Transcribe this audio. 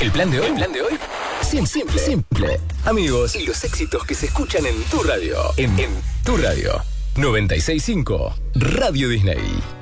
El plan de hoy. El plan de hoy. Simple, simple. Amigos, y los éxitos que se escuchan en tu radio. En tu radio. 96.5 Radio Disney.